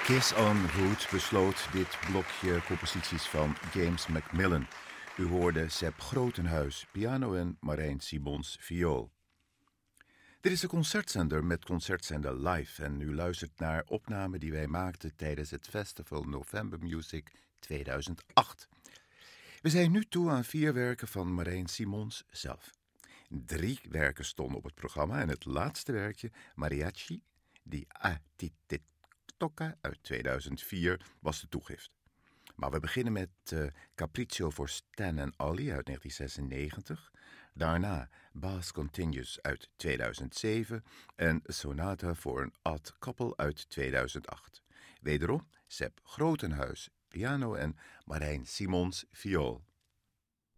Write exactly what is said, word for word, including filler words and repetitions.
Kiss on Wood besloot dit blokje composities van James Macmillan. U hoorde Sepp Grotenhuis, piano en Marijn Simons, viool. Dit is de concertzender met Concertzender Live en u luistert naar opnamen die wij maakten tijdens het festival November Music tweeduizend acht. We zijn nu toe aan vier werken van Marijn Simons zelf. Drie werken stonden op het programma en het laatste werkje, Mariachi, di Atitocca uit tweeduizend vier, was de toegift. Maar we beginnen met uh, Capriccio voor Stan en Ollie uit negentien zesennegentig. Daarna Bass Continues uit tweeduizend zeven en Sonata voor een Odd Couple uit tweeduizend acht. Wederom Sepp Grotenhuis, piano en Marijn Simons, viool.